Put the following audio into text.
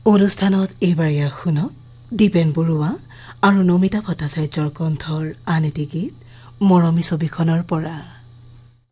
অনুষ্ঠানত এইবাৰ শুনক দীপেন বৰুৱা আৰু নমিতা ভট্টাচাৰ্যৰ কণ্ঠৰ আন এটি গীত মৰমী ছবিখনৰ পৰা।